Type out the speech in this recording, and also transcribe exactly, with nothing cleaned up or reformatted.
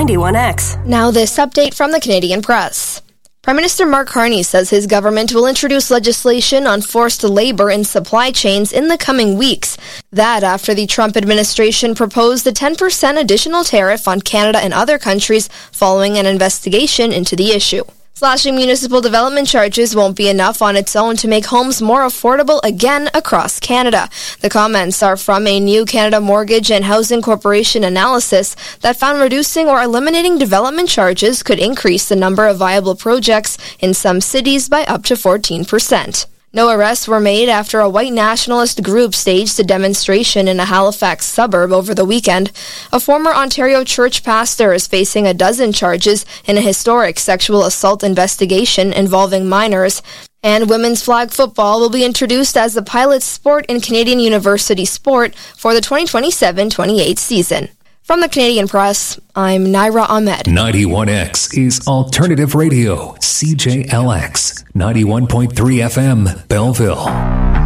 ninety-one X. Now this update from the Canadian Press. Prime Minister Mark Carney says his government will introduce legislation on forced labor in supply chains in the coming weeks. That after the Trump administration proposed a ten percent additional tariff on Canada and other countries following an investigation into the issue. Slashing municipal development charges won't be enough on its own to make homes more affordable again across Canada. The comments are from a new Canada Mortgage and Housing Corporation analysis that found reducing or eliminating development charges could increase the number of viable projects in some cities by up to fourteen percent. No arrests were made after a white nationalist group staged a demonstration in a Halifax suburb over the weekend. A former Ontario church pastor is facing a dozen charges in a historic sexual assault investigation involving minors. And women's flag football will be introduced as the pilot sport in Canadian University sport for the twenty twenty-seven twenty-eight season. From the Canadian Press, I'm Naira Ahmed. ninety-one X is Alternative Radio, C J L X, ninety-one point three F M, Belleville.